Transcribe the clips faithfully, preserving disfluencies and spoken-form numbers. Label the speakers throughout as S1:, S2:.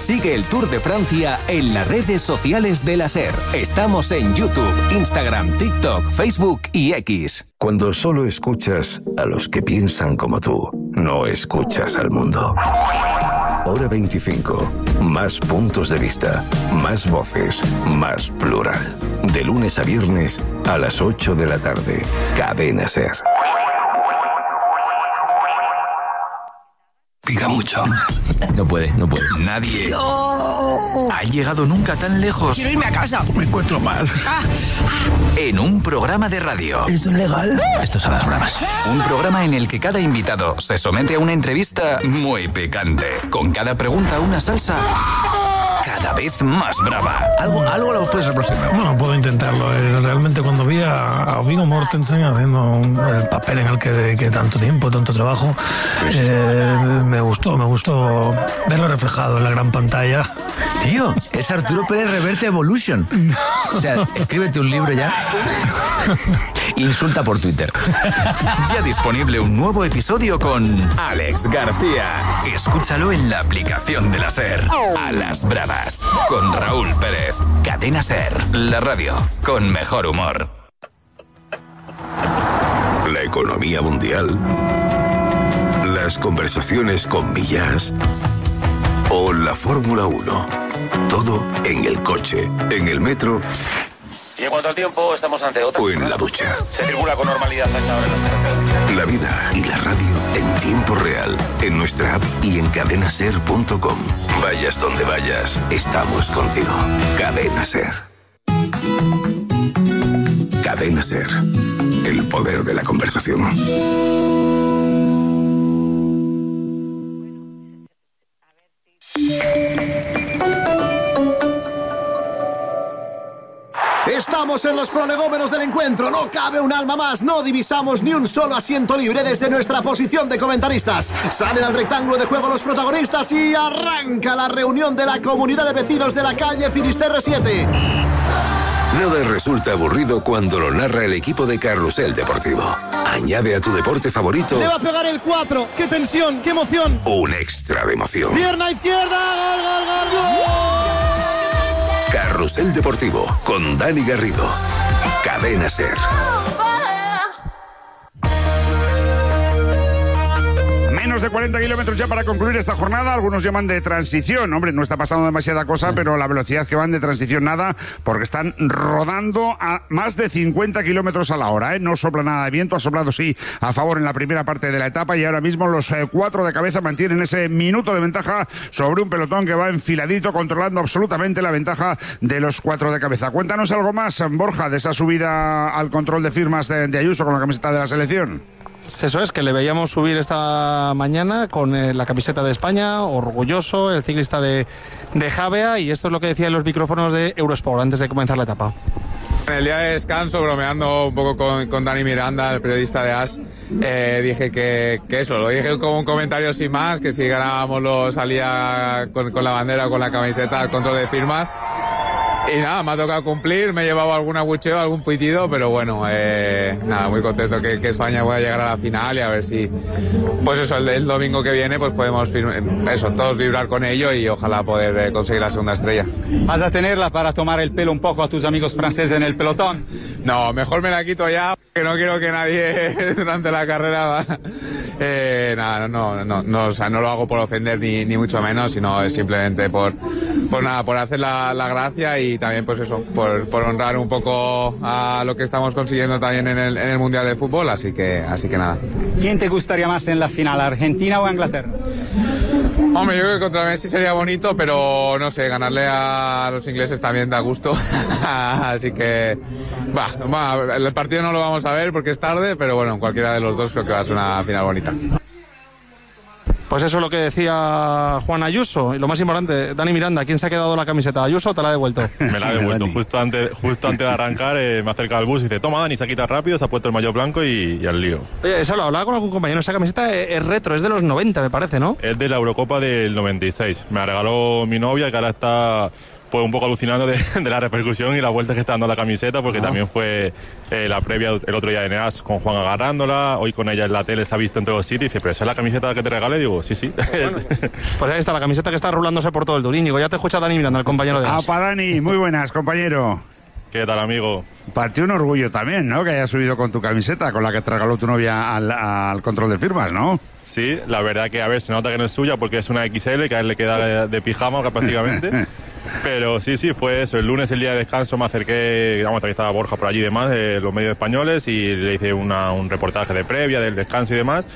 S1: Sigue el Tour de Francia en las redes sociales de la SER. Estamos en YouTube, Instagram, TikTok, Facebook y X.
S2: Cuando solo escuchas a los que piensan como tú, no escuchas al mundo. Hora veinticinco. Más puntos de vista, más voces, más plural. De lunes a viernes a las ocho de la tarde. Cadena SER.
S3: Pica mucho.
S4: No puede, no puede.
S3: Nadie no. ha llegado nunca tan lejos.
S5: Quiero irme a casa.
S3: Me encuentro mal. Ah, ah. En un programa de radio.
S5: ¿Esto es legal?
S3: Esto son las bravas. Un programa en el que cada invitado se somete a una entrevista muy picante. Con cada pregunta una salsa cada vez más brava.
S4: Algo, algo lo puedes aproximar.
S6: Bueno, puedo intentarlo. Realmente cuando vi a, a Viggo Mortensen haciendo el papel en el que dediqué tanto tiempo, tanto trabajo, eh, me gustó, me gustó verlo reflejado en la gran pantalla.
S4: Tío, es Arturo Pérez Reverte Evolution. O sea, escríbete un libro ya. Insulta por Twitter.
S3: Ya disponible un nuevo episodio con Alex García. Escúchalo en la aplicación de la SER. A las bravas. Con Raúl Pérez. Cadena SER. La radio con mejor humor.
S2: La economía mundial. Las conversaciones con Millás. O la Fórmula uno. Todo en el coche, en el metro.
S7: Y en cuanto al tiempo, estamos ante otra.
S2: O en la ducha.
S7: Se circula con normalidad a esta hora en las carreteras.
S2: La vida y la radio en tiempo real. En nuestra app y en cadena ser punto com. Vayas donde vayas, estamos contigo. Cadena SER. Cadena SER. El poder de la conversación.
S8: Estamos en los prolegómenos del encuentro, no cabe un alma más, no divisamos ni un solo asiento libre desde nuestra posición de comentaristas. Salen al rectángulo de juego los protagonistas y arranca la reunión de la comunidad de vecinos de la calle Finisterre siete.
S2: Nada resulta aburrido cuando lo narra el equipo de Carrusel Deportivo. Añade a tu deporte favorito...
S9: Le va a pegar el cuatro, qué tensión, qué emoción.
S2: Un extra de emoción.
S9: Pierna izquierda, gol, gol, gol, gol.
S2: Carrusel Deportivo, con Dani Garrido. Cadena SER.
S10: Menos de cuarenta kilómetros ya para concluir esta jornada. Algunos llaman de transición. Hombre, no está pasando demasiada cosa, pero la velocidad que van de transición nada, porque están rodando a más de cincuenta kilómetros a la hora, ¿eh? No sopla nada de viento, ha soplado sí a favor en la primera parte de la etapa y ahora mismo los eh, cuatro de cabeza mantienen ese minuto de ventaja sobre un pelotón que va enfiladito, controlando absolutamente la ventaja de los cuatro de cabeza. Cuéntanos algo más, Borja, de esa subida al control de firmas de, de Ayuso con la camiseta de la selección.
S11: Eso es, que le veíamos subir esta mañana con eh, la camiseta de España, orgulloso, el ciclista de, de Javea, y esto es lo que decía en los micrófonos de Eurosport antes de comenzar la etapa.
S12: En el día de descanso, bromeando un poco con, con Dani Miranda, el periodista de As, eh, dije que, que eso, lo dije como un comentario sin más, que si ganábamos lo salía con, con la bandera o con la camiseta al control de firmas. Y nada, me ha tocado cumplir, me he llevado algún abucheo, algún pitido, pero bueno, eh, nada, muy contento que, que España pueda llegar a la final y a ver si, pues eso, el, el domingo que viene, pues podemos, eso, todos vibrar con ello y ojalá poder eh, conseguir la segunda estrella.
S13: ¿Vas a tenerla para tomar el pelo un poco a tus amigos franceses en el pelotón?
S12: No, mejor me la quito ya, que no quiero que nadie durante la carrera va. Eh, nada, no, no, no, no, o sea, no lo hago por ofender ni, ni mucho menos, sino es simplemente por, por nada, por hacer la, la gracia y también pues eso, por, por honrar un poco a lo que estamos consiguiendo también en el, en el Mundial de Fútbol, así que, así que nada.
S13: ¿Quién te gustaría más en la final, Argentina o Inglaterra?
S12: Hombre, yo creo que contra Messi sería bonito, pero no sé, ganarle a los ingleses también da gusto, así que, bah, bah, el partido no lo vamos a ver porque es tarde, pero bueno, cualquiera de los dos creo que va a ser una final bonita.
S11: Pues eso es lo que decía Juan Ayuso. Y lo más importante, Dani Miranda, ¿quién se ha quedado la camiseta? ¿Ayuso o te la ha devuelto?
S14: Me la ha devuelto. Justo antes, justo antes de arrancar, eh, me acerca al bus y dice, toma Dani, se ha quitado rápido, se ha puesto el maillot blanco y, y al lío.
S11: Oye, eso lo hablaba con algún compañero. Esa camiseta es retro, es de los noventa, me parece, ¿no?
S14: Es de la Eurocopa del noventa y seis. Me la regaló mi novia, que ahora está pues un poco alucinando de, de la repercusión y la vuelta que está dando la camiseta, porque ah. también fue eh, la previa el otro día de Neas con Juan agarrándola, hoy con ella en la tele se ha visto en todos los sitios, y dice, pero esa es la camiseta que te regalé, digo, sí, sí.
S11: Bueno, pues ahí está la camiseta que está rulándose por todo el Turín. Digo, ya te escucha Dani Miranda, el compañero de As.
S10: Ah, para Dani, muy buenas, compañero.
S14: ¿Qué tal, amigo?
S10: Para ti un orgullo también, ¿no? Que hayas subido con tu camiseta, con la que te regaló tu novia al, al control de firmas, ¿no?
S14: Sí, la verdad que, a ver, se nota que no es suya porque es una equis ele, que a él le queda de, de pijama prácticamente. Pero sí, sí, fue eso. El lunes, el día de descanso, me acerqué, vamos, también estaba Borja por allí y demás, de los medios españoles, y le hice una, un reportaje de previa del descanso y demás.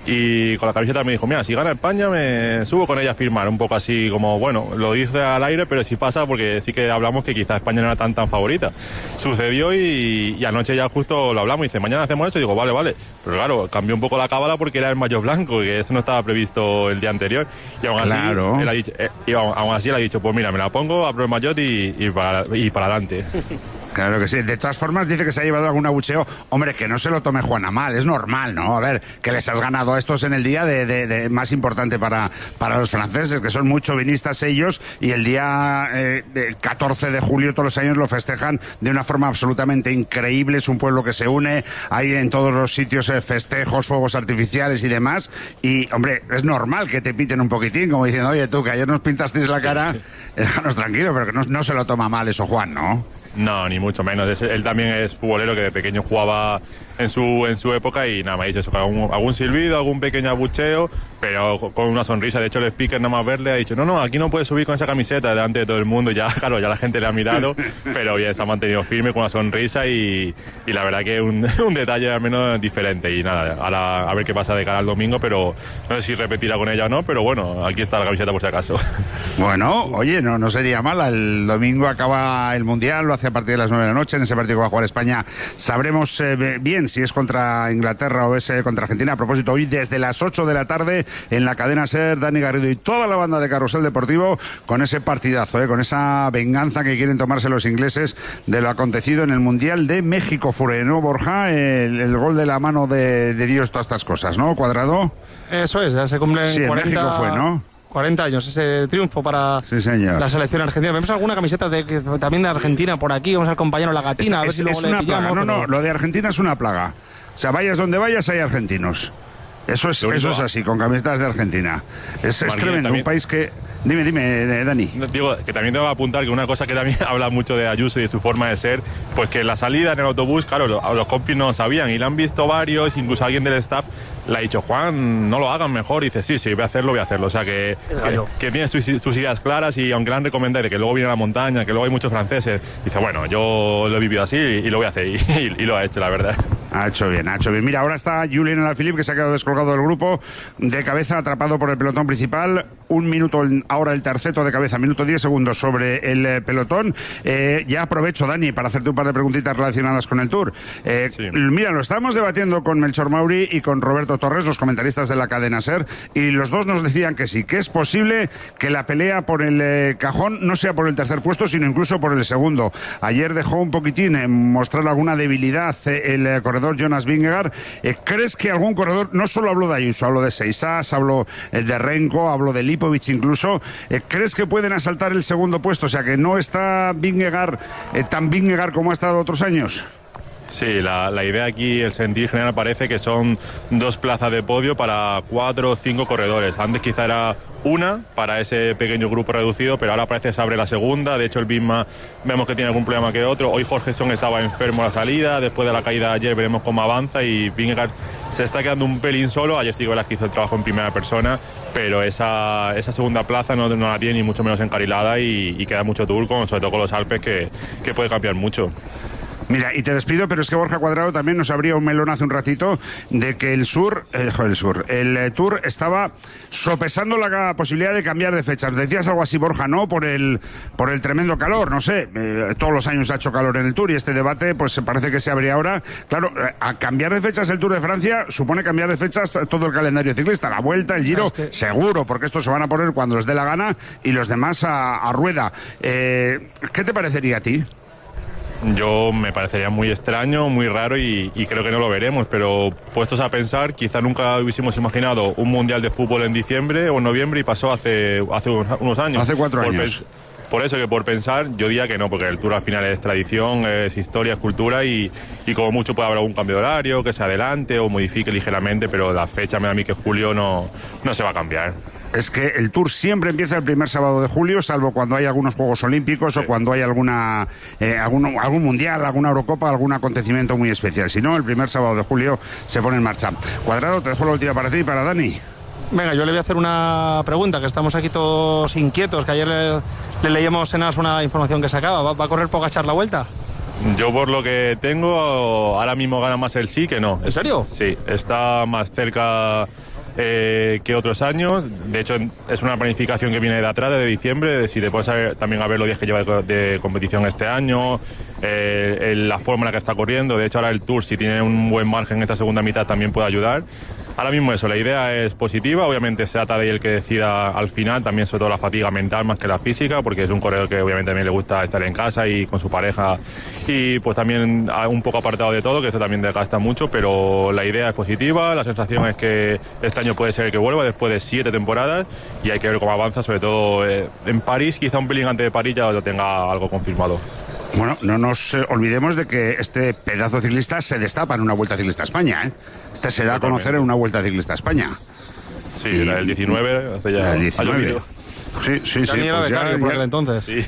S14: Y con la camiseta me dijo, mira, si gana España me subo con ella a firmar, un poco así como, bueno, lo dice al aire, pero sí pasa porque sí que hablamos que quizás España no era tan tan favorita. Sucedió y, y anoche ya justo lo hablamos y dice, mañana hacemos esto, y digo, vale, vale. Pero claro, cambió un poco la cábala porque era el maillot blanco, que eso no estaba previsto el día anterior. Y aún así,
S10: claro.
S14: él ha dicho, eh, y aún, aún así él ha dicho, pues mira, me la pongo, abro el maillot y, y, para, y para adelante.
S10: Claro que sí. De todas formas, dice que se ha llevado algún abucheo. Hombre, que no se lo tome Juana mal, es normal, ¿no? A ver, que les has ganado a estos en el día de, de, de más importante para, para los franceses, que son muy chauvinistas ellos, y el día eh, catorce de julio todos los años lo festejan de una forma absolutamente increíble. Es un pueblo que se une, hay en todos los sitios eh, festejos, fuegos artificiales y demás, y, hombre, es normal que te piten un poquitín, como diciendo, oye, tú, que ayer nos pintasteis la cara, sí, sí. Déjanos tranquilo, pero que no, no se lo toma mal eso Juan, ¿no?
S14: No, ni mucho menos. Es, él también es futbolero que de pequeño jugaba en su en su época y nada, me ha dicho eso, algún, algún silbido, algún pequeño abucheo, pero con una sonrisa. De hecho, el speaker nada más verle ha dicho, no, no, aquí no puedes subir con esa camiseta delante de todo el mundo. Ya, claro, ya la gente le ha mirado, pero bien, se ha mantenido firme con una sonrisa y, y la verdad que es un, un detalle al menos diferente. Y nada, ahora a ver qué pasa de cara al domingo, pero no sé si repetirá con ella o no, pero bueno, aquí está la camiseta por si acaso.
S10: Bueno, oye, no, no sería mala. El domingo acaba el Mundial, lo hace a partir de las nueve de la noche. En ese partido que va a jugar España sabremos eh, bien si es contra Inglaterra o es eh, contra Argentina. A propósito, hoy desde las ocho de la tarde en la cadena SER, Dani Garrido y toda la banda de Carrusel Deportivo con ese partidazo, eh, con esa venganza que quieren tomarse los ingleses de lo acontecido en el Mundial de México. Fure, ¿no, Borja? El, el gol de la mano de, de Dios, todas estas cosas, ¿no, Cuadrado?
S11: Eso es, ya se cumplen
S10: sí,
S11: cuarenta...
S10: en México fue, ¿no?
S11: cuarenta años, ese triunfo para
S10: sí, señor.
S11: La selección argentina. Vemos alguna camiseta de, que, también de Argentina por aquí, vamos al compañero La Gatina, es, a ver
S10: es,
S11: si luego
S10: es
S11: le
S10: una
S11: pillamos.
S10: Plaga. No,
S11: pero...
S10: no, lo de Argentina es una plaga. O sea, vayas donde vayas hay argentinos. Eso es, eso es así, con camisetas de Argentina. Es, es tremendo, también... un país que... Dime, dime, Dani.
S14: Digo, que también tengo que apuntar que una cosa que también habla mucho de Ayuso y de su forma de ser, pues que la salida en el autobús, claro, los, los compis no sabían y la han visto varios, incluso alguien del staff le ha dicho, Juan, no lo hagan mejor, y dice, sí, sí, voy a hacerlo, voy a hacerlo. O sea, que, que, que tiene sus, sus ideas claras y aunque le han recomendado que luego viene a la montaña, que luego hay muchos franceses, dice, bueno, yo lo he vivido así y, y lo voy a hacer, y, y, y lo ha hecho, la verdad.
S10: Ha hecho bien, ha hecho bien. Mira, ahora está Julián Alaphilippe, que se ha quedado descolgado del grupo, de cabeza, atrapado por el pelotón principal. Un minuto, ahora el terceto de cabeza, minuto diez segundos sobre el eh, pelotón. Eh, ya aprovecho, Dani, para hacerte un par de preguntitas relacionadas con el Tour. Eh, sí. Mira, lo estamos debatiendo con Melchor Mauri y con Roberto Torres, los comentaristas de la cadena SER, y los dos nos decían que sí, que es posible que la pelea por el eh, cajón no sea por el tercer puesto, sino incluso por el segundo. Ayer dejó un poquitín eh, mostrar alguna debilidad eh, el eh, corredor Jonas Vingegaard. Eh, ¿Crees que algún corredor, no solo hablo de Ayuso, hablo de Seisas, hablo eh, de Renko, hablo de Lipovic incluso, eh, ¿crees que pueden asaltar el segundo puesto? O sea, que no está Vingegaard eh, tan Vingegaard como ha estado otros años.
S14: Sí, la, la idea aquí, el sentir general parece que son dos plazas de podio para cuatro o cinco corredores. Antes quizá era una para ese pequeño grupo reducido, pero ahora parece que se abre la segunda. De hecho, el Bisma vemos que tiene algún problema que otro. Hoy Jorgenson estaba enfermo a la salida, después de la caída de ayer veremos cómo avanza y Vingegaard se está quedando un pelín solo. Ayer sí que hizo el trabajo en primera persona, pero esa, esa segunda plaza no, no la tiene ni mucho menos encarilada y, y queda mucho tour, con, sobre todo con los Alpes, que, que puede cambiar mucho.
S10: Mira, y te despido, pero es que Borja Cuadrado también nos abría un melón hace un ratito de que el Sur, eh, joder, el Sur, el eh, Tour estaba sopesando la posibilidad de cambiar de fechas. Decías algo así, Borja, ¿no? Por el por el tremendo calor, no sé, eh, todos los años ha hecho calor en el Tour y este debate pues parece que se abría ahora. Claro, eh, a cambiar de fechas el Tour de Francia supone cambiar de fechas todo el calendario ciclista, la Vuelta, el Giro, es que... seguro, porque estos se van a poner cuando les dé la gana y los demás a, a rueda. Eh, ¿Qué te parecería a ti?
S14: Yo me parecería muy extraño, muy raro y, y creo que no lo veremos, pero puestos a pensar, quizá nunca hubiésemos imaginado un mundial de fútbol en diciembre o en noviembre y pasó hace, hace unos años.
S10: Hace cuatro años.
S14: por eso que por pensar, yo diría que no, porque el Tour al final es tradición, es historia, es cultura y, y como mucho puede haber algún cambio de horario, que se adelante o modifique ligeramente, pero la fecha me da a mí que julio no, no se va a cambiar.
S10: Es que el Tour siempre empieza el primer sábado de julio, salvo cuando hay algunos Juegos Olímpicos sí. o cuando hay alguna eh, algún, algún Mundial, alguna Eurocopa, algún acontecimiento muy especial. Si no, el primer sábado de julio se pone en marcha. Cuadrado, te dejo la última para ti y para Dani.
S11: Venga, yo le voy a hacer una pregunta, que estamos aquí todos inquietos, que ayer le, le leíamos en As una información que sacaba. ¿Va, ¿Va a correr Pogačar la Vuelta?
S14: Yo por lo que tengo, ahora mismo gana más el sí que no.
S11: ¿En serio?
S14: Sí, está más cerca eh, que otros años. De hecho, es una planificación que viene de atrás, de diciembre. De si te puedes saber, también a ver los días que lleva de, de competición este año, eh, la forma en la que está corriendo. De hecho, ahora el Tour, si tiene un buen margen en esta segunda mitad, también puede ayudar. Ahora mismo eso, la idea es positiva, obviamente se trata de él que decida al final, también sobre todo la fatiga mental más que la física, porque es un corredor que obviamente también le gusta estar en casa y con su pareja y pues también un poco apartado de todo, que eso también desgasta mucho, pero la idea es positiva, la sensación es que este año puede ser el que vuelva después de siete temporadas y hay que ver cómo avanza, sobre todo eh, en París, quizá un pelín antes de París ya lo tenga algo confirmado.
S10: Bueno, no nos eh, olvidemos de que este pedazo ciclista se destapa en una Vuelta Ciclista a España, ¿eh? Este se da a conocer en una Vuelta Ciclista a España.
S14: Sí, y, la del diecinueve, hace ya
S10: el diecinueve. Sí, sí,
S11: ya
S10: sí.
S11: Pues ya, por aquel entonces.
S14: Sí.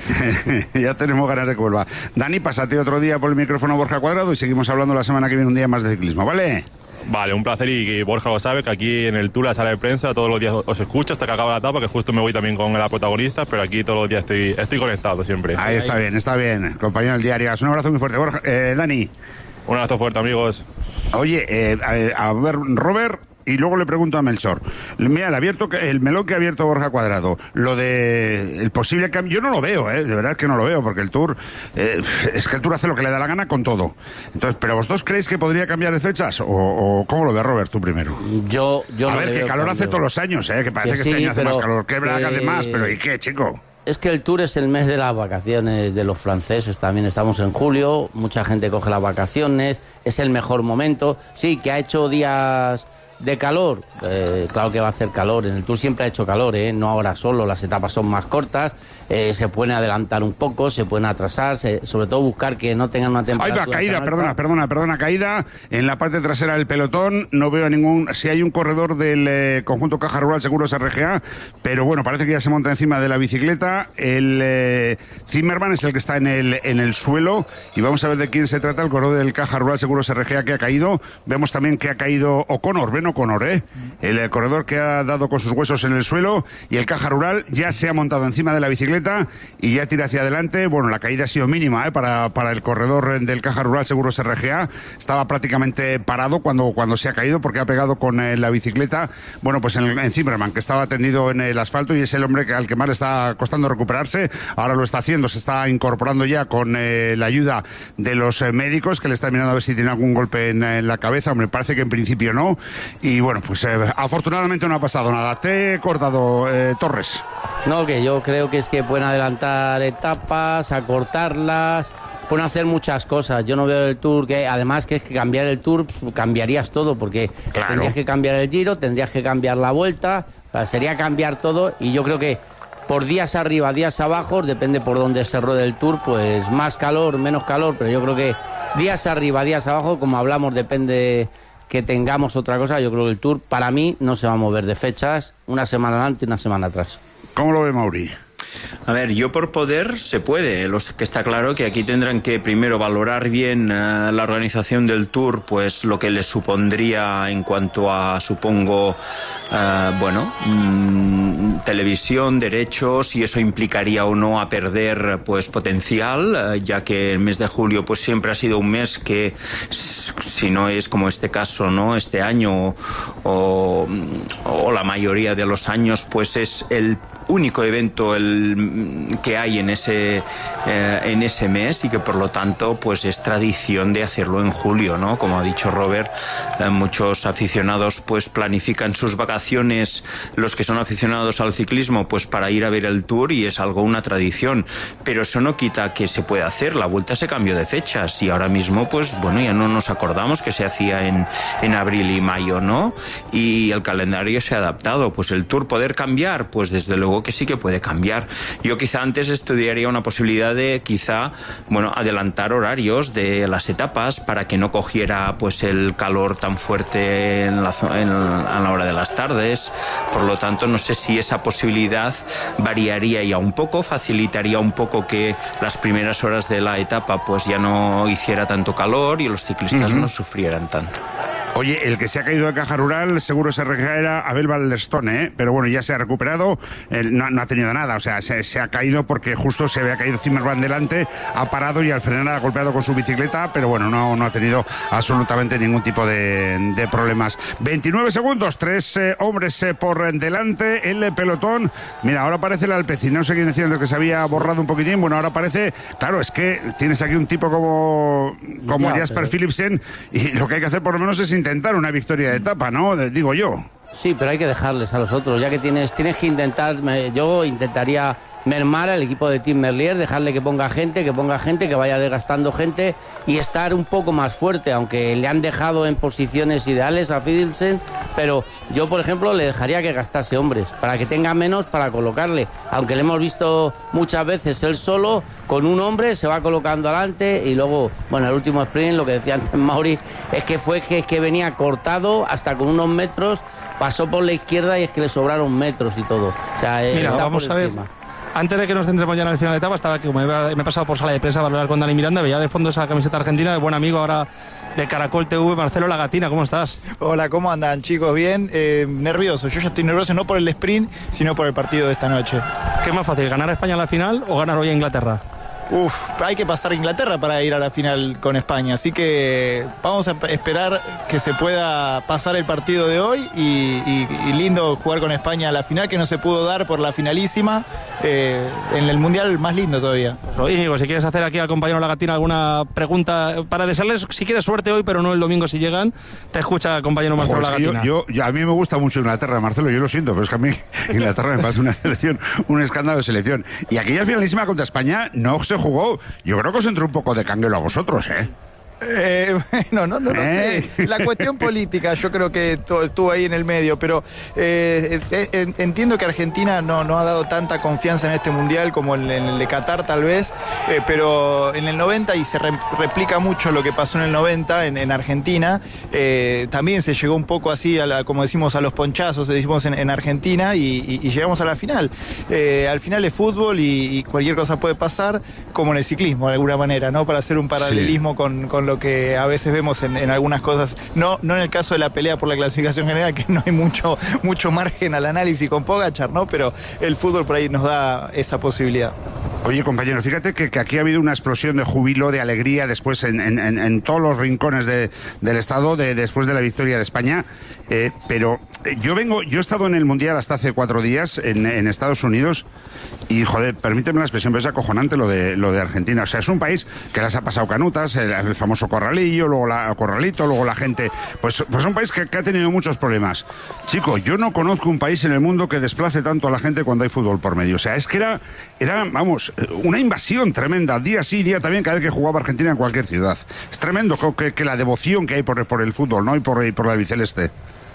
S10: Ya tenemos ganas de que vuelva. Dani, pásate otro día por el micrófono Borja Cuadrado y seguimos hablando la semana que viene un día más de ciclismo, ¿vale?
S14: Vale, un placer y que Borja lo sabe, que aquí en el Tour, la sala de prensa, todos los días os escucho hasta que acaba la etapa, que justo me voy también con la protagonista, pero aquí todos los días estoy, estoy conectado siempre.
S10: Ahí está bien, está bien, compañero del diario. Un abrazo muy fuerte, Borja. Eh, Dani.
S14: Un abrazo fuerte, amigos.
S10: Oye, eh, a, a ver, Robert... Y luego le pregunto a Melchor, mira, el, abierto, el melón que ha abierto Borja Cuadrado, lo de el posible cambio, yo no lo veo, ¿eh? De verdad que no lo veo, porque el Tour, eh, es que el Tour hace lo que le da la gana con todo. Entonces, ¿pero vosotros creéis que podría cambiar de fechas? ¿O, o cómo lo ve Robert, tú primero?
S5: Yo, yo
S10: A
S5: no
S10: ver, que calor
S5: cambio.
S10: hace todos los años, ¿eh? Que parece que,
S5: que
S10: este
S5: sí,
S10: año hace
S5: pero,
S10: más calor, que Braga
S5: eh,
S10: hace más, pero ¿y qué, chico?
S5: Es que el Tour es el mes de las vacaciones de los franceses, también estamos en julio, mucha gente coge las vacaciones, es el mejor momento. Sí, que ha hecho días de calor, eh, claro que va a hacer calor, en el Tour siempre ha hecho calor, ¿eh? No ahora solo, las etapas son más cortas, eh, se pueden adelantar un poco, se pueden atrasar, se, sobre todo buscar que no tengan una temperatura.
S10: Ahí va, caída,
S5: tan
S10: perdona,
S5: alta.
S10: perdona, perdona, caída en la parte trasera del pelotón, no veo a ningún, si hay un corredor del eh, conjunto Caja Rural Seguros R G A, pero bueno, parece que ya se monta encima de la bicicleta, el eh, Zimmerman es el que está en el, en el suelo, y vamos a ver de quién se trata, el corredor del Caja Rural Seguros R G A que ha caído, vemos también que ha caído O'Connor, ven O'Connor, ¿eh? El, el corredor que ha dado con sus huesos en el suelo, y el Caja Rural ya se ha montado encima de la bicicleta y ya tira hacia adelante. Bueno, la caída ha sido mínima, ¿eh? para, para el corredor del Caja Rural Seguros R G A, estaba prácticamente parado cuando, cuando se ha caído porque ha pegado con eh, la bicicleta, bueno, pues en, en Zimmerman, que estaba tendido en el asfalto y es el hombre que, al que más le está costando recuperarse. Ahora lo está haciendo, se está incorporando ya con eh, la ayuda de los eh, médicos que le están mirando a ver si tiene algún golpe en, en la cabeza. Hombre, parece que en principio no, y bueno, pues eh, afortunadamente no ha pasado nada. Te he cortado, eh, Torres.
S5: No, que yo creo que es que pueden adelantar etapas, acortarlas, pueden hacer muchas cosas. Yo no veo el Tour, que además que es que cambiar el Tour, cambiarías todo, porque
S10: claro,
S5: tendrías que cambiar el Giro, tendrías que cambiar la Vuelta, o sea, sería cambiar todo, y yo creo que por días arriba, días abajo, depende por dónde se ruede el Tour, pues más calor, menos calor, pero yo creo que días arriba, días abajo, como hablamos, depende que tengamos otra cosa. Yo creo que el Tour, para mí, no se va a mover de fechas, una semana adelante y una semana atrás.
S10: ¿Cómo lo ve Mauri?
S15: A ver, yo por poder se puede, los que está claro que aquí tendrán que primero valorar bien uh, la organización del Tour, pues lo que les supondría en cuanto a, supongo, uh, bueno, mmm, televisión, derechos, y eso implicaría o no a perder pues potencial, uh, ya que el mes de julio pues siempre ha sido un mes que, si no es como este caso, ¿no? Este año o, o la mayoría de los años, pues es el único evento el, que hay en ese eh, en ese mes, y que por lo tanto pues es tradición de hacerlo en julio, ¿no? Como ha dicho Robert, eh, muchos aficionados pues planifican sus vacaciones, los que son aficionados al ciclismo, pues para ir a ver el Tour, y es algo, una tradición, pero eso no quita que se pueda hacer. La Vuelta se cambió de fechas y ahora mismo pues bueno, ya no nos acordamos que se hacía en, en abril y mayo, ¿no? Y el calendario se ha adaptado. Pues el Tour poder cambiar, pues desde luego algo que sí que puede cambiar. Yo quizá antes estudiaría una posibilidad de quizá, bueno, adelantar horarios de las etapas para que no cogiera pues el calor tan fuerte en la, en, a la hora de las tardes. Por lo tanto, no sé si esa posibilidad variaría ya un poco, facilitaría un poco que las primeras horas de la etapa pues ya no hiciera tanto calor y los ciclistas uh-huh. no sufrieran tanto.
S10: Oye, el que se ha caído de Caja Rural seguro se era Abel Balderstone, ¿eh? Pero bueno, ya se ha recuperado, eh, no, no ha tenido nada, o sea, se, se ha caído porque justo se había caído Zimmerman delante, ha parado y al frenar ha golpeado con su bicicleta, pero bueno, no, no ha tenido absolutamente ningún tipo de, de problemas. veintinueve segundos, tres eh, hombres eh, por delante, el pelotón. Mira, ahora aparece el Alpecin, no sé quién diciendo que se había borrado un poquitín, bueno, ahora aparece, claro, es que tienes aquí un tipo como, como ya, Jasper pero... Philipsen, y lo que hay que hacer por lo menos es intentar una victoria de etapa, ¿no? Digo yo.
S5: Sí, pero hay que dejarles a los otros, ya que tienes, tienes que intentar, yo intentaría mermar al equipo de Team Merlier, dejarle que ponga gente, que ponga gente, que vaya desgastando gente y estar un poco más fuerte, aunque le han dejado en posiciones ideales a Philipsen, pero yo, por ejemplo, le dejaría que gastase hombres, para que tenga menos para colocarle, aunque le hemos visto muchas veces él solo, con un hombre se va colocando adelante y luego, bueno, el último sprint, lo que decía antes Mauri, es que fue que, que venía cortado hasta con unos metros, pasó por la izquierda y es que le sobraron metros y todo. O sea,
S11: Mira,
S5: está
S11: vamos
S5: por
S11: a
S5: encima.
S11: ver. Antes de que nos centremos ya en el final de etapa, estaba aquí, como me he pasado por sala de prensa para hablar con Dani Miranda, veía de fondo esa camiseta argentina de buen amigo ahora de Caracol T V, Marcelo Lagatina, ¿cómo estás?
S16: Hola, ¿cómo andan, chicos? Bien, eh, nervioso, yo ya estoy nervioso no por el sprint, sino por el partido de esta noche.
S11: ¿Qué es más fácil, ganar a España en la final o ganar hoy a Inglaterra?
S16: Uf, hay que pasar a Inglaterra para ir a la final con España, así que vamos a esperar que se pueda pasar el partido de hoy y, y, y lindo jugar con España a la final, que no se pudo dar por la finalísima, eh, en el Mundial más lindo todavía.
S11: Íñigo, si quieres hacer aquí al compañero Lagatina alguna pregunta, para desearles si quieres suerte hoy, pero no el domingo si llegan, te escucha el compañero Marcelo
S10: Joder,
S11: Lagatina.
S10: Yo, yo, a mí me gusta mucho Inglaterra, Marcelo, yo lo siento, pero es que a mí Inglaterra me parece una selección, un escándalo de selección. Y aquella finalísima contra España no se jugó. Yo creo que os entró un poco de canguelo a vosotros, ¿eh?
S16: Eh, bueno, no, no, no
S10: ¿Eh?
S16: sé. La cuestión política yo creo que estuvo ahí en el medio, pero eh, eh, entiendo que Argentina no, no ha dado tanta confianza en este Mundial como en, en el de Qatar tal vez, eh, pero en el noventa, y se re, replica mucho lo que pasó en el noventa en, en Argentina, eh, también se llegó un poco así, a la, como decimos, a los ponchazos, decimos en, en Argentina, y, y, y llegamos a la final. Eh, al final es fútbol y, y cualquier cosa puede pasar, como en el ciclismo de alguna manera, ¿no? Para hacer un paralelismo sí. con, con lo que a veces vemos en, en algunas cosas, no, no en el caso de la pelea por la clasificación general, que no hay mucho, mucho margen al análisis con Pogačar, ¿no? Pero el fútbol por ahí nos da esa posibilidad.
S10: Oye, compañero, fíjate que, que aquí ha habido una explosión de júbilo, de alegría después en, en, en todos los rincones de, del Estado de, después de la victoria de España, eh, pero yo vengo, yo he estado en el Mundial hasta hace cuatro días en, en Estados Unidos y, joder, permíteme la expresión, pero es acojonante lo de, lo de Argentina. O sea, es un país que las ha pasado canutas, el, el famoso corralillo, luego la corralito, luego la gente, pues, pues un país que, que ha tenido muchos problemas. Chico, yo no conozco un país en el mundo que desplace tanto a la gente cuando hay fútbol por medio. O sea, es que era, era, vamos, una invasión tremenda, día sí, día también, cada vez que jugaba Argentina en cualquier ciudad. Es tremendo que, que la devoción que hay por, por el fútbol, ¿no? Y por, y por la albiceleste.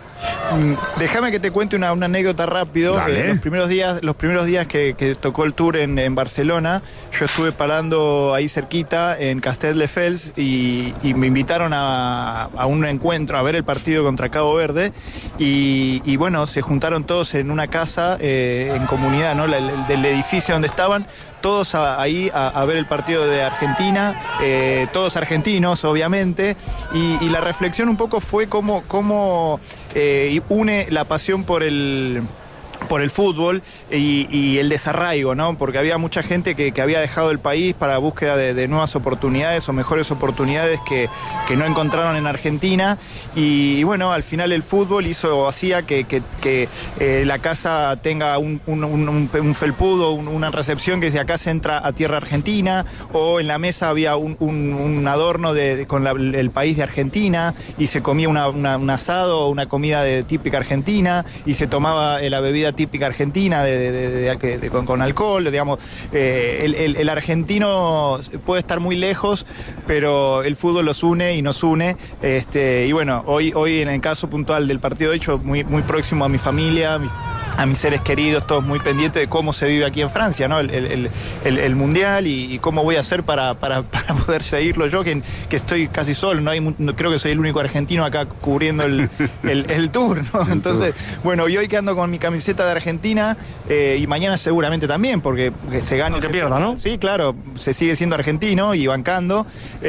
S16: Déjame que te cuente una, una anécdota rápido. Eh, los primeros días, los primeros días que, que tocó el Tour en, en Barcelona, yo estuve parando ahí cerquita en Castelldefels y, y me invitaron a, a un encuentro, a ver el partido contra Cabo Verde y, y bueno, se juntaron todos en una casa eh, en comunidad, ¿no? La, el, del edificio donde estaban. Todos a, ahí a, a ver el partido de Argentina, eh, todos argentinos, obviamente, y, y la reflexión un poco fue cómo, cómo eh, une la pasión por el... por el fútbol y, y el desarraigo, ¿no? Porque había mucha gente que, que había dejado el país para búsqueda de, de nuevas oportunidades o mejores oportunidades que, que no encontraron en Argentina y, y bueno, al final el fútbol hizo, hacía que, que, que eh, la casa tenga un, un, un, un felpudo, un, una recepción que desde acá se entra a tierra argentina, o en la mesa había un, un, un adorno de, de, con la, el país de Argentina y se comía una, una, un asado o una comida de, típica argentina y se tomaba eh, la bebida típica argentina de, de, de, de, de, de, con, con alcohol, digamos. Eh, el, el, el argentino puede estar muy lejos, pero el fútbol los une y nos une. Este, y bueno, hoy, hoy en el caso puntual del partido, de hecho, muy, muy próximo a mi familia, mi, a mis seres queridos, todos muy pendientes de cómo se vive aquí en Francia, ¿no? El, el, el, el Mundial y, y cómo voy a hacer para, para, para poder seguirlo yo, que, que estoy casi solo, no hay, no, creo que soy el único argentino acá cubriendo el, el, el tour, ¿no? Entonces, bueno, y hoy que ando con mi camiseta de Argentina, eh, y mañana seguramente también, porque que se gane...
S11: Que pierda, ¿no?
S16: Sí, claro, se sigue siendo argentino y bancando.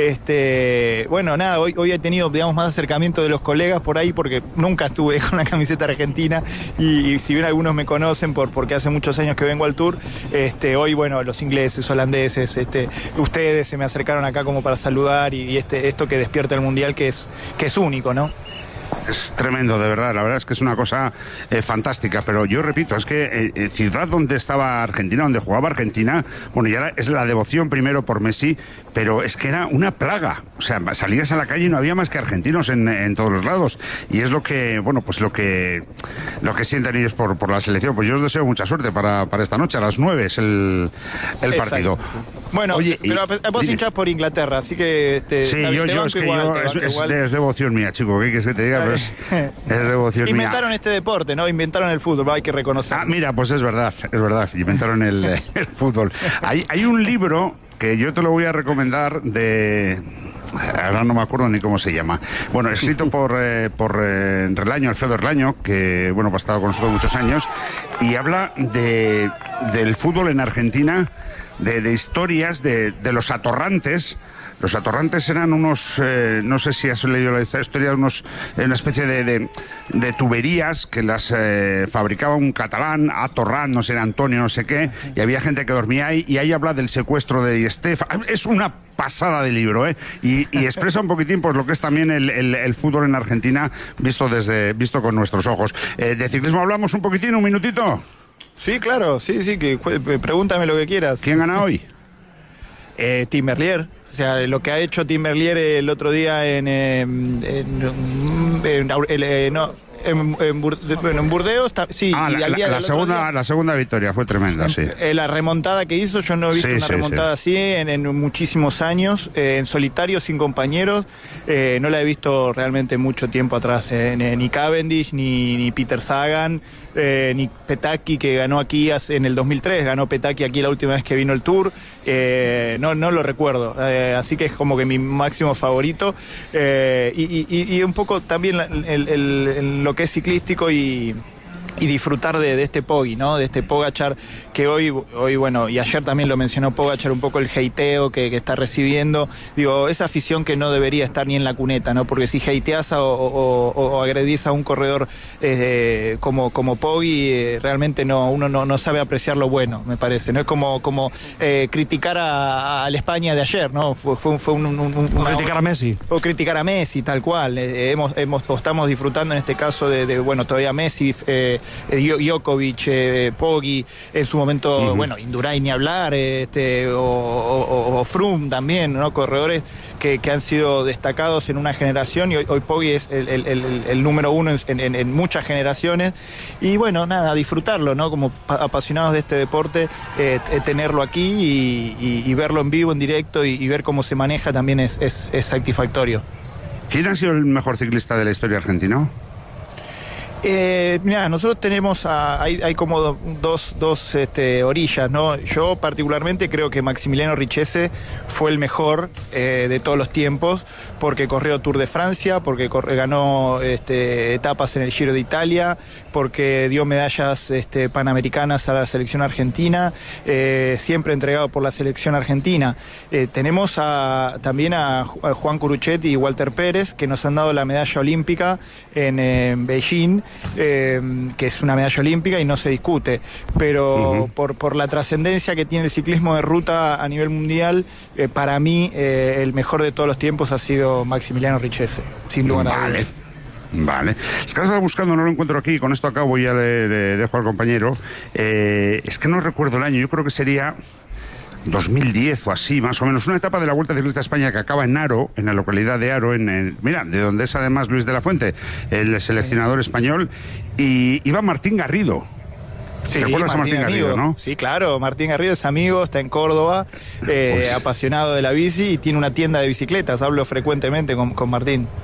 S16: Este, bueno, nada, hoy, hoy he tenido, digamos, más acercamiento de los colegas por ahí, porque nunca estuve con la camiseta argentina, y, y si bien algunos me conocen por, porque hace muchos años que vengo al tour, este, hoy, bueno, los ingleses, holandeses, este, ustedes se me acercaron acá como para saludar, y, y este, esto que despierta el Mundial, que es, que es único, ¿no?
S10: Es tremendo, de verdad, la verdad es que es una cosa eh, fantástica, pero yo repito, es que eh, ciudad donde estaba Argentina, donde jugaba Argentina, bueno, ya era, es la devoción primero por Messi, pero es que era una plaga, o sea, salías a la calle y no había más que argentinos en, en todos los lados, y es lo que, bueno, pues lo que lo que sienten ellos por, por la selección. Pues yo os deseo mucha suerte para, para esta noche, a las nueve es el, el partido.
S16: Bueno,
S10: Oye,
S16: pero
S10: y,
S16: vos
S10: dime.
S16: hinchás por Inglaterra, así que... Este,
S10: sí, yo, yo es que
S16: igual,
S10: yo, es, es, es devoción mía, chico, ¿qué quieres que te diga? Pero es, es devoción
S16: Inventaron
S10: mía.
S16: este deporte, ¿no? Inventaron el fútbol, hay que reconocerlo.
S10: Ah, mira, pues es verdad, es verdad, inventaron el, el fútbol. Hay, hay un libro que yo te lo voy a recomendar de... Ahora no me acuerdo ni cómo se llama. Bueno, escrito por, eh, por eh, Relaño, Alfredo Relaño, que bueno, ha estado con nosotros muchos años, y habla de, del fútbol en Argentina, de, de historias de, de los atorrantes. Los atorrantes eran unos, eh, no sé si has leído la historia, de unos, una especie de, de, de tuberías que las eh, fabricaba un catalán, Atorrant, no sé, era Antonio, no sé qué, y había gente que dormía ahí, y ahí habla del secuestro de Di Stéfano. Es una pasada de libro, ¿eh? Y, y expresa un poquitín pues lo que es también el, el, el fútbol en Argentina visto desde visto con nuestros ojos. Eh, ¿De ciclismo hablamos un poquitín, un minutito?
S16: Sí, claro, sí, sí, que pregúntame lo que quieras.
S10: ¿Quién gana hoy?
S16: eh, Tim Merlier. O sea, lo que ha hecho Tim Merlier el otro día en... en, en, en, en, en no, En, en, bueno, en Burdeos, sí.
S10: Ah,
S16: y
S10: la,
S16: al día,
S10: la, la, segunda,
S16: día,
S10: la segunda victoria fue tremenda, sí.
S16: Eh, la remontada que hizo, yo no he visto
S10: sí,
S16: una
S10: sí,
S16: remontada
S10: sí.
S16: así en, en muchísimos años, eh, en solitario, sin compañeros. Eh, no la he visto realmente mucho tiempo atrás, eh, ni Cavendish, ni, ni Peter Sagan, eh, ni Petacchi, que ganó aquí hace, en el dos mil tres, ganó Petacchi aquí la última vez que vino el Tour. Eh, no, no lo recuerdo, eh, así que es como que mi máximo favorito, eh, y, y, y un poco también el, el, el, lo que es ciclístico y, y disfrutar de, de este Poggi, ¿no? De este Pogačar que hoy, hoy, bueno, y ayer también lo mencionó Pogačar, un poco el hateo que, que está recibiendo. Digo, esa afición que no debería estar ni en la cuneta, ¿no? Porque si hateás o, o, o agredís a un corredor eh, como, como Poggi, eh, realmente no, uno no, no sabe apreciar lo bueno, me parece. No es como, como eh, criticar a, a la España de ayer, ¿no? Fue, fue, fue un, un, un,
S11: o una, criticar a Messi.
S16: O criticar a Messi, tal cual. Eh, hemos, hemos, o estamos disfrutando en este caso de, de bueno, todavía Messi, eh, Djokovic, eh, Poggi, en su momento, uh-huh. bueno, Indurain ni hablar, este, o, o, o Froome también, ¿no? Corredores que, que han sido destacados en una generación, y hoy, hoy Poggi es el, el, el, el número uno en, en, en muchas generaciones. Y bueno, nada, disfrutarlo, ¿no? Como apasionados de este deporte, eh, tenerlo aquí y, y, y verlo en vivo, en directo, y, y ver cómo se maneja también es, es, es satisfactorio.
S10: ¿Quién ha sido el mejor ciclista de la historia argentina?
S16: Eh, mira, nosotros tenemos, a, hay, hay como do, dos, dos este, orillas, ¿no? Yo particularmente creo que Maximiliano Richese fue el mejor eh, de todos los tiempos, porque corrió Tour de Francia, porque corre, ganó este, etapas en el Giro de Italia, porque dio medallas este, panamericanas a la selección argentina, eh, siempre entregado por la selección argentina. Eh, tenemos a, también a, a Juan Curuchetti y Walter Pérez, que nos han dado la medalla olímpica en eh, Beijing, eh, que es una medalla olímpica y no se discute, pero uh-huh. por, por la trascendencia que tiene el ciclismo de ruta a nivel mundial, eh, para mí eh, el mejor de todos los tiempos ha sido Maximiliano Richese, sin lugar a dudas.
S10: Vale. Es que estaba buscando, no lo encuentro aquí, con esto acabo y ya le, le dejo al compañero. Eh, es que no recuerdo el año, yo creo que sería dos mil diez o así, más o menos, una etapa de la Vuelta Ciclista a España que acaba en Haro, en la localidad de Haro, en, en, mira, de donde es además Luis de la Fuente, el seleccionador español, y iba Martín Garrido.
S16: Sí,
S10: ¿Te acuerdas a Martín Garrido,
S16: amigo,
S10: no?
S16: Sí, claro, Martín Garrido es amigo, está en Córdoba, eh, pues, apasionado de la bici y tiene una tienda de bicicletas, hablo frecuentemente con, con Martín.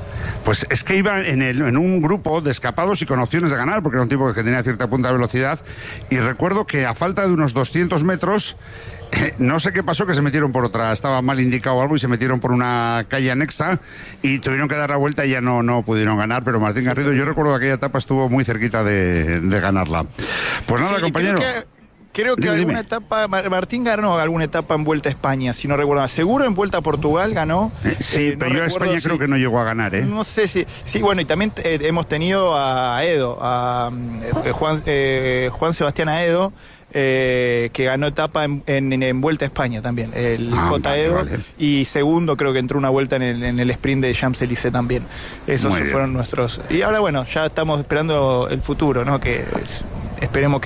S10: Pues es que iba en, el, en un grupo de escapados y con opciones de ganar, porque era un tipo que tenía cierta punta de velocidad, y recuerdo que a falta de unos doscientos metros, eh, no sé qué pasó, que se metieron por otra, estaba mal indicado algo y se metieron por una calle anexa y tuvieron que dar la vuelta y ya no, no pudieron ganar, pero Martín Garrido, yo recuerdo que aquella etapa estuvo muy cerquita de, de ganarla. Pues nada,
S16: sí,
S10: compañero.
S16: Creo que, creo que
S10: dime,
S16: alguna
S10: dime.
S16: etapa, Martín ganó alguna etapa en Vuelta a España, si no recuerdo. Seguro en Vuelta a Portugal ganó.
S10: Eh, sí,
S16: eh,
S10: pero
S16: no
S10: yo a España
S16: si,
S10: creo que no llegó a ganar, ¿eh?
S16: No sé si... Sí, bueno, y también eh, hemos tenido a Edo, a eh, Juan, eh, Juan Sebastián Aedo, Eh, que ganó etapa en, en, en Vuelta a España también, el
S10: ah,
S16: J.
S10: vale,
S16: Edo,
S10: vale.
S16: y segundo creo que entró una vuelta en el, en el sprint de Champs-Élysées también. Esos
S10: Muy
S16: fueron
S10: bien.
S16: nuestros... Y ahora bueno, ya estamos esperando el futuro, ¿no? Que es, esperemos que